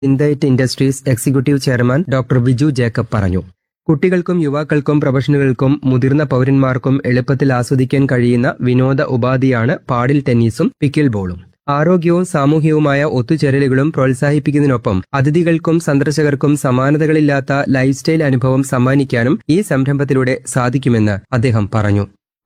ഇൻഡൈറ്റ് industries executive chairman doctor Viju Jacob പറഞ്ഞു. കുട്ടികൾക്കും യുവാക്കൾക്കും പ്രൊഫഷണലുകൾക്കും മുതിർന്ന പൗരന്മാർക്കും എളുപ്പത്തിൽ ആസ്വദിക്കാൻ കഴിയുന്ന വിനോദ ഉപാധിയാണ് പാഡിൽ ടെന്നീസും പിക്കിൾ ബോളും. ആരോഗ്യവും സാമൂഹികവുമായ ഒത്തുചേരലുകളും പ്രോത്സാഹിപ്പിക്കുന്നതിനൊപ്പം അതിഥികൾക്കും സന്ദർശകർക്കും സമാനതകളില്ലാത്ത ലൈഫ് സ്റ്റൈൽ അനുഭവം സമ്മാനിക്കാനും ഈ സംരംഭത്തിലൂടെ സാധിക്കുമെന്ന് അദ്ദേഹം പറഞ്ഞു.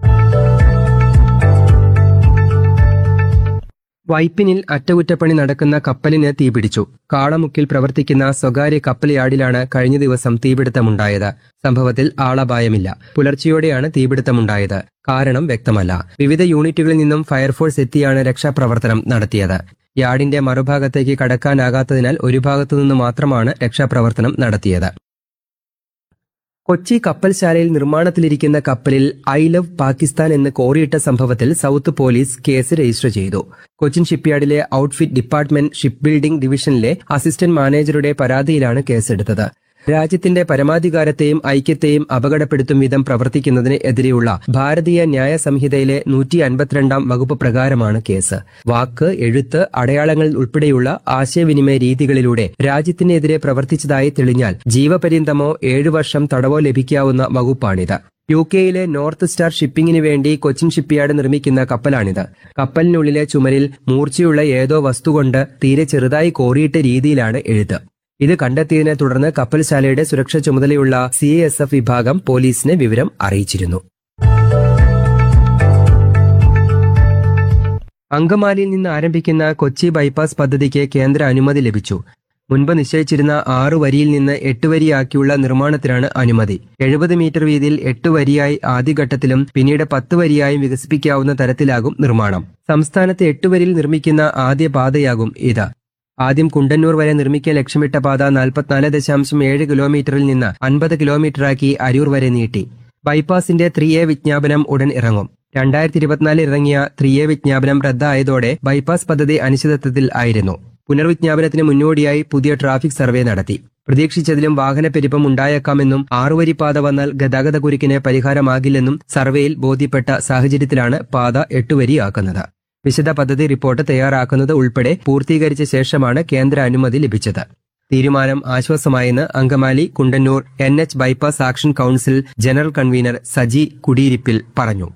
വൈപ്പിനിൽ അറ്റകുറ്റപ്പണി നടക്കുന്ന കപ്പലിന് തീപിടിച്ചു. കാളമുക്കിൽ പ്രവർത്തിക്കുന്ന സ്വകാര്യ കപ്പൽ യാർഡിലാണ് കഴിഞ്ഞ ദിവസം തീപിടുത്തമുണ്ടായത്. സംഭവത്തിൽ ആളപായമില്ല. പുലർച്ചെയോടെയാണ് തീപിടുത്തമുണ്ടായത്. കാരണം വ്യക്തമല്ല. വിവിധ യൂണിറ്റുകളിൽ നിന്നും ഫയർഫോഴ്സ് എത്തിയാണ് രക്ഷാപ്രവർത്തനം നടത്തിയത്. യാർഡിന്റെ മറുഭാഗത്തേക്ക് കടക്കാനാകാത്തതിനാൽ ഒരു ഭാഗത്തുനിന്ന് മാത്രമാണ് രക്ഷാപ്രവർത്തനം നടത്തിയത്. കൊച്ചി കപ്പൽശാലയിൽ നിർമ്മാണത്തിലിരിക്കുന്ന കപ്പലിൽ ഐ ലവ് പാകിസ്ഥാൻ എന്ന് കോറിയിട്ട സംഭവത്തിൽ സൗത്ത് പോലീസ് കേസ് രജിസ്റ്റർ ചെയ്തു. Cochin ഷിപ്പ്യാർഡിലെ outfit department ship building ഡിവിഷനിലെ അസിസ്റ്റന്റ് മാനേജറുടെ പരാതിയിലാണ് കേസെടുത്തത്. രാജ്യത്തിന്റെ പരമാധികാരത്തെയും ഐക്യത്തെയും അപകടപ്പെടുത്തും വിധം പ്രവർത്തിക്കുന്നതിന് എതിരെയുള്ള ഭാരതീയ ന്യായ സംഹിതയിലെ 152 വകുപ്പ് പ്രകാരമാണ് കേസ്. വാക്ക്, എഴുത്ത്, അടയാളങ്ങൾ ഉൾപ്പെടെയുള്ള ആശയവിനിമയ രീതികളിലൂടെ രാജ്യത്തിനെതിരെ പ്രവർത്തിച്ചതായി തെളിഞ്ഞാൽ ജീവപര്യന്തമോ 7 വർഷം തടവോ ലഭിക്കാവുന്ന വകുപ്പാണിത്. യുകെയിലെ നോർത്ത് സ്റ്റാർ ഷിപ്പിംഗിന് വേണ്ടി കൊച്ചിൻ ഷിപ്പ്യാർഡ് നിർമ്മിക്കുന്ന കപ്പലാണിത്. കപ്പലിനുള്ളിലെ ചുമരിൽ മൂർച്ചയുള്ള ഏതോ വസ്തുകൊണ്ട് തീരെ ചെറുതായി കോറിയിട്ട രീതിയിലാണ് എഴുത്ത്. ഇത് കണ്ടെത്തിയതിനെ തുടർന്ന് കപ്പൽശാലയുടെ സുരക്ഷാ ചുമതലയുള്ള CASF വിഭാഗം പോലീസിനെ വിവരം അറിയിച്ചിരുന്നു. അങ്കമാലിയിൽ നിന്ന് ആരംഭിക്കുന്ന കൊച്ചി ബൈപ്പാസ് പദ്ധതിക്ക് കേന്ദ്ര അനുമതി ലഭിച്ചു. മുൻപ് നിശ്ചയിച്ചിരുന്ന 6 വരിയിൽ നിന്ന് 8 വരിയാക്കിയുള്ള നിർമ്മാണത്തിനാണ് അനുമതി. 70 മീറ്റർ വീതിയിൽ 8 വരിയായി ആദ്യഘട്ടത്തിലും പിന്നീട് 10 വരിയായും വികസിപ്പിക്കാവുന്ന തരത്തിലാകും നിർമ്മാണം. സംസ്ഥാനത്ത് 8 വരിയിൽ നിർമ്മിക്കുന്ന ആദ്യ പാതയാകും ഇത്. ആദ്യം കുണ്ടന്നൂർ വരെ നിർമ്മിക്കാൻ ലക്ഷ്യമിട്ട പാത 44.7 കിലോമീറ്ററിൽ നിന്ന് 50 കിലോമീറ്ററാക്കി അരൂർ വരെ നീട്ടി. ബൈപ്പാസിന്റെ 3A വിജ്ഞാപനം ഉടൻ ഇറങ്ങും. 2024 ഇറങ്ങിയ 3A വിജ്ഞാപനം റദ്ദായതോടെ ബൈപ്പാസ് പദ്ധതി അനിശ്ചിതത്വത്തിൽ ആയിരുന്നു. പുനർവിജ്ഞാപനത്തിന് മുന്നോടിയായി പുതിയ ട്രാഫിക് സർവേ നടത്തി. പ്രതീക്ഷിച്ചതിലും വാഹനപ്പെരുപ്പം ഉണ്ടായേക്കാമെന്നും 6 വരി പാത വന്നാൽ ഗതാഗതക്കുരുക്കിന് പരിഹാരമാകില്ലെന്നും സർവേയിൽ ബോധ്യപ്പെട്ട സാഹചര്യത്തിലാണ് പാത 8 വരിയാക്കുന്നത്. വിശദ പദ്ധതി റിപ്പോർട്ട് തയ്യാറാക്കുന്നത് ഉൾപ്പെടെ പൂർത്തീകരിച്ച ശേഷമാണ് കേന്ദ്ര അനുമതി ലഭിച്ചത്. തീരുമാനം ആശ്വാസമായെന്ന് Angamaly Kundannoor NH bypass action council general convener Saji കുടിയിരിപ്പിൽ പറഞ്ഞു.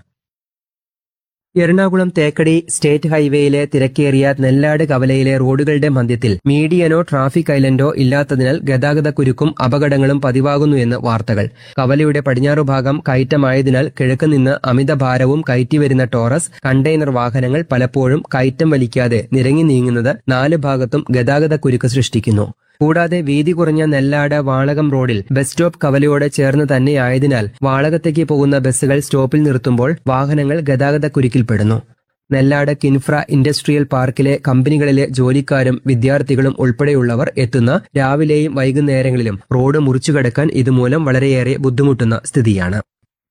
എറണാകുളം തേക്കടി സ്റ്റേറ്റ് ഹൈവേയിലെ തിരക്കേറിയ നെല്ലാട് കവലയിലെ റോഡുകളുടെ മധ്യത്തിൽ മീഡിയനോ ട്രാഫിക് ഐലൻഡോ ഇല്ലാത്തതിനാൽ ഗതാഗതക്കുരുക്കും അപകടങ്ങളും പതിവാകുന്നു എന്ന് വാർത്തകൾ. കവലയുടെ പടിഞ്ഞാറു ഭാഗം കയറ്റമായതിനാൽ കിഴക്ക് നിന്ന് അമിതഭാരവും കയറ്റിവരുന്ന ടോറസ് കണ്ടെയ്നർ വാഹനങ്ങൾ പലപ്പോഴും കയറ്റം വലിക്കാതെ നിരങ്ങി നീങ്ങുന്നത് 4 ഭാഗത്തും ഗതാഗതക്കുരുക്ക് സൃഷ്ടിക്കുന്നു. കൂടാതെ വീതി കുറഞ്ഞ നെല്ലാട് വാളകം റോഡിൽ ബസ് സ്റ്റോപ്പ് കവലയോട് ചേർന്ന് തന്നെയായതിനാൽ വാളകത്തേക്ക് പോകുന്ന ബസ്സുകൾ സ്റ്റോപ്പിൽ നിർത്തുമ്പോൾ വാഹനങ്ങൾ ഗതാഗതക്കുരുക്കിൽപ്പെടുന്നു. നെല്ലാട് കിൻഫ്ര ഇൻഡസ്ട്രിയൽ പാർക്കിലെ കമ്പനികളിലെ ജോലിക്കാരും വിദ്യാർത്ഥികളും ഉൾപ്പെടെയുള്ളവർ എത്തുന്ന രാവിലെയും വൈകുന്നേരങ്ങളിലും റോഡ് മുറിച്ചുകടക്കാൻ ഇതുമൂലം വളരെയേറെ ബുദ്ധിമുട്ടുന്ന സ്ഥിതിയാണ്.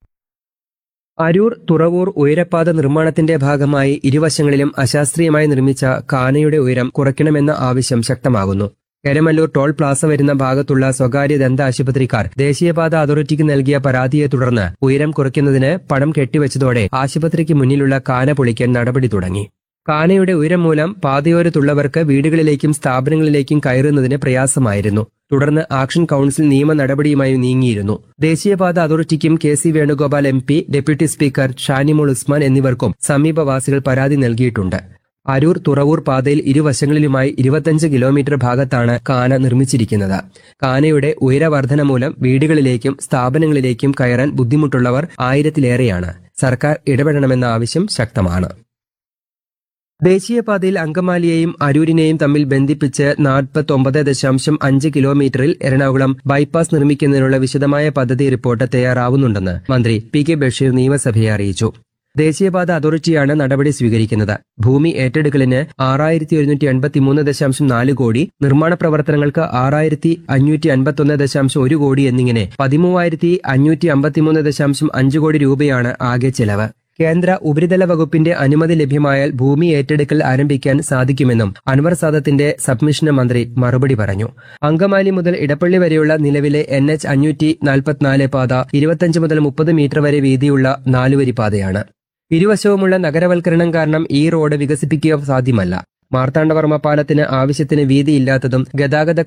അരൂർ തുറവൂർ ഉയരപ്പാത നിർമ്മാണത്തിന്റെ ഭാഗമായി ഇരുവശങ്ങളിലും അശാസ്ത്രീയമായി നിർമ്മിച്ച കാനയുടെ ഉയരം കുറയ്ക്കണമെന്ന ആവശ്യം ശക്തമാകുന്നു. എരമല്ലൂർ ടോൾ പ്ലാസ വരുന്ന ഭാഗത്തുള്ള സ്വകാര്യ ദന്ത ആശുപത്രിക്കാർ ദേശീയപാത അതോറിറ്റിക്ക് നൽകിയ പരാതിയെ തുടർന്ന് ഉയരം കുറയ്ക്കുന്നതിന് പണം കെട്ടിവെച്ചതോടെ ആശുപത്രിക്ക് മുന്നിലുള്ള കാന പൊളിക്കാൻ നടപടി തുടങ്ങി. കാനയുടെ ഉയരം മൂലം പാതയോരത്തുള്ളവർക്ക് വീടുകളിലേക്കും സ്ഥാപനങ്ങളിലേക്കും കയറുന്നതിന് പ്രയാസമായിരുന്നു. തുടർന്ന് ആക്ഷൻ കൌൺസിൽ നിയമ നടപടിയുമായി നീങ്ങിയിരുന്നു. ദേശീയപാത അതോറിറ്റിക്കും KC Venugopal MP, deputy speaker Shanimol Usman എന്നിവർക്കും സമീപവാസികൾ പരാതി നൽകിയിട്ടുണ്ട്. അരൂർ തുറവൂർ പാതയിൽ ഇരുവശങ്ങളിലുമായി 25 കിലോമീറ്റർ ഭാഗത്താണ് കാന നിർമ്മിച്ചിരിക്കുന്നത്. കാനയുടെ ഉയരവർധന മൂലം വീടുകളിലേക്കും സ്ഥാപനങ്ങളിലേക്കും കയറാൻ ബുദ്ധിമുട്ടുള്ളവർ 1000-ലേറെയാണ്. സർക്കാർ ഇടപെടണമെന്ന ആവശ്യം ശക്തമാണ്. ദേശീയപാതയിൽ അങ്കമാലിയെയും അരൂരിനെയും തമ്മിൽ ബന്ധിപ്പിച്ച് 49.5 കിലോമീറ്ററിൽ എറണാകുളം ബൈപ്പാസ് നിർമ്മിക്കുന്നതിനുള്ള വിശദമായ പദ്ധതി റിപ്പോർട്ട് തയ്യാറാവുന്നുണ്ടെന്ന് മന്ത്രി PK ബഷീർ നിയമസഭയെ അറിയിച്ചു. ദേശീയപാത അതോറിറ്റിയാണ് നടപടി സ്വീകരിക്കുന്നത്. ഭൂമി ഏറ്റെടുക്കലിന് 6183.4 കോടി, നിർമ്മാണ പ്രവർത്തനങ്ങൾക്ക് 6551.1 കോടി എന്നിങ്ങനെ 13,553.5 കോടി രൂപയാണ് ആകെ ചെലവ്. കേന്ദ്ര ഉപരിതല വകുപ്പിന്റെ അനുമതി ലഭ്യമായാൽ ഭൂമി ഏറ്റെടുക്കൽ ആരംഭിക്കാൻ സാധിക്കുമെന്നും അൻവർ സാദത്തിന്റെ സബ്മിഷന് മന്ത്രി മറുപടി പറഞ്ഞു. അങ്കമാലി മുതൽ ഇടപ്പള്ളി വരെയുള്ള നിലവിലെ NH 544 പാത 25 മുതൽ 30 മീറ്റർ വരെ വീതിയുള്ള 4 വരി പാതയാണ്. ഇരുവശവുമുള്ള നഗരവൽക്കരണം കാരണം ഈ റോഡ് വികസിപ്പിക്കുക സാധ്യമല്ല. മാർത്താണ്ഡവർമ്മ പാലത്തിന് ആവശ്യത്തിന് വീതിയില്ലാത്തതും ഗതാഗത